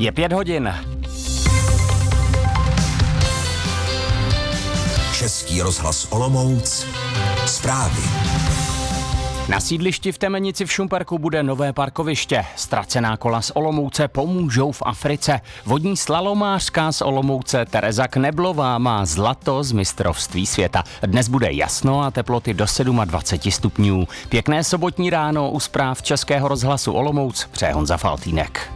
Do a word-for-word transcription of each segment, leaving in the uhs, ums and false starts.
Je pět hodin. Český rozhlas Olomouc. Zprávy. Na sídlišti v Temenici v Šumperku bude nové parkoviště. Ztracená kola z Olomouce pomůžou v Africe. Vodní slalomářka z Olomouce Tereza Kneblová má zlato z mistrovství světa. Dnes bude jasno a teploty do dvacet sedm stupňů. Pěkné sobotní ráno u zpráv Českého rozhlasu Olomouc přeje Honza Faltýnek.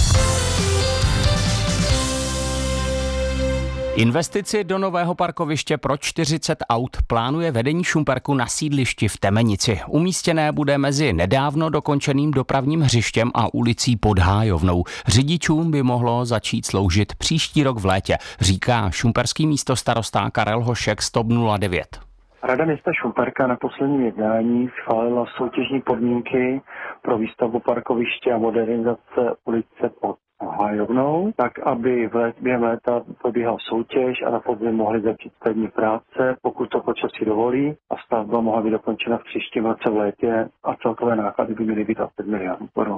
Investici do nového parkoviště pro čtyřicet aut plánuje vedení Šumperku na sídlišti v Temenici. Umístěné bude mezi nedávno dokončeným dopravním hřištěm a ulicí pod Hájovnou. Řidičům by mohlo začít sloužit příští rok v létě, říká šumperský místostarosta Karel Hošek z T O P nula devět. Rada města Šumperka na posledním jednání schválila soutěžní podmínky pro výstavbu parkoviště a modernizace ulice pod Hájovnou, tak aby v let, během léta probíhala soutěž a na podzim mohly začít stavební práce, pokud to počasí dovolí, a stavba mohla být dokončena v příštím roce v létě a celkové náklady by měly být dvacet milionů korun.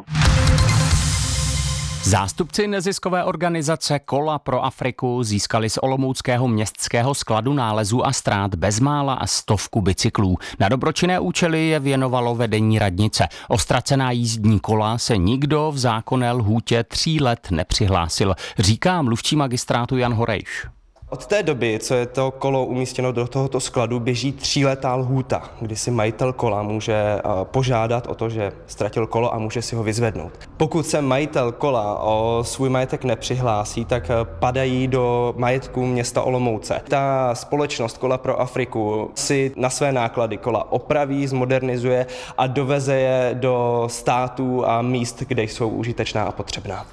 Zástupci neziskové organizace Kola pro Afriku získali z olomouckého městského skladu nálezů a ztrát bezmála a stovku bicyklů. Na dobročinné účely je věnovalo vedení radnice. O ztracená jízdní kola se nikdo v zákonné lhůtě tří let nepřihlásil, říká mluvčí magistrátu Jan Horejš. Od té doby, co je to kolo umístěno do tohoto skladu, běží tříletá lhůta, kdy si majitel kola může požádat o to, že ztratil kolo a může si ho vyzvednout. Pokud se majitel kola o svůj majetek nepřihlásí, tak padají do majetku města Olomouce. Ta společnost Kola pro Afriku si na své náklady kola opraví, zmodernizuje a doveze je do států a míst, kde jsou užitečná a potřebná.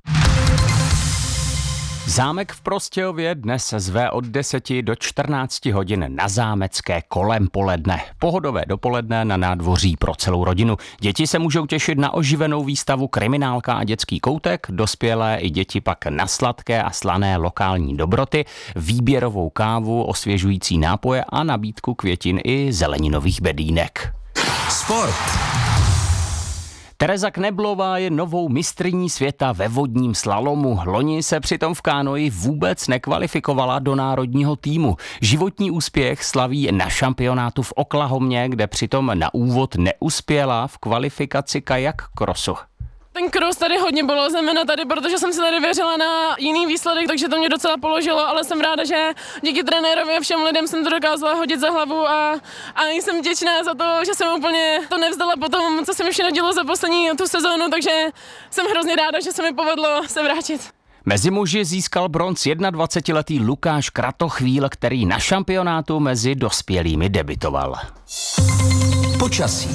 Zámek v Prostějově dnes zve od deseti do čtrnácti hodin na Zámecké kolem poledne. Pohodové dopoledne na nádvoří pro celou rodinu. Děti se můžou těšit na oživenou výstavu Kriminálka a dětský koutek, dospělé i děti pak na sladké a slané lokální dobroty, výběrovou kávu, osvěžující nápoje a nabídku květin i zeleninových bedínek. Sport. Tereza Kneblová je novou mistryní světa ve vodním slalomu. Loni se přitom v kánoji vůbec nekvalifikovala do národního týmu. Životní úspěch slaví na šampionátu v Oklahomě, kde přitom na úvod neuspěla v kvalifikaci kajak crossu. Ten cross tady hodně bylo, zejména tady, protože jsem si tady věřila na jiný výsledek, takže to mě docela položilo, ale jsem ráda, že díky trenérovi a všem lidem jsem to dokázala hodit za hlavu a, a jsem vděčná za to, že jsem úplně to nevzdala po tom, co se mi všechno dělo za poslední tu sezónu, takže jsem hrozně ráda, že se mi povedlo se vrátit. Mezi muži získal bronz dvacetiletý Lukáš Kratochvíl, který na šampionátu mezi dospělými debitoval. Počasí.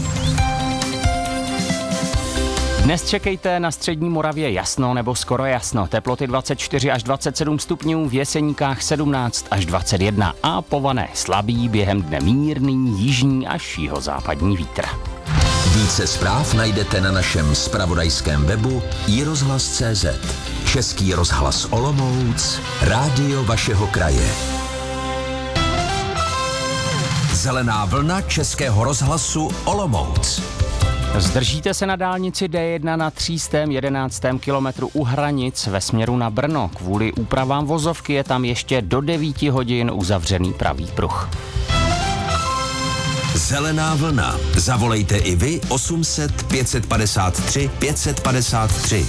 Dnes čekejte na střední Moravě jasno nebo skoro jasno. Teploty dvacet čtyři až dvacet sedm stupňů, v Jeseníkách sedmnáct až dvacet jedna a pované slabý, během dne mírný jižní až jihozápadní vítr. Více zpráv najdete na našem zpravodajském webu i rozhlas tečka cé zet. Český rozhlas Olomouc, rádio vašeho kraje. Zelená vlna Českého rozhlasu Olomouc. Zdržíte se na dálnici D jedna na tři sta jedenáctém kilometru u hranic ve směru na Brno. Kvůli úpravám vozovky je tam ještě do devíti hodin uzavřený pravý pruh. Zelená vlna. Zavolejte i vy osm set pět set padesát tři pět set padesát tři.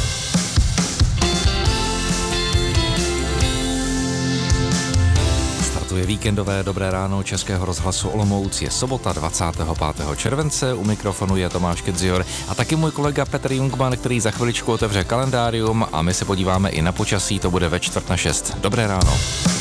Je víkendové dobré ráno Českého rozhlasu Olomouc. Je sobota dvacátého pátého července, u mikrofonu je Tomáš Kedzior a taky můj kolega Petr Jungman, který za chviličku otevře kalendárium a my se podíváme i na počasí, to bude ve čtvrt na šest. Dobré ráno.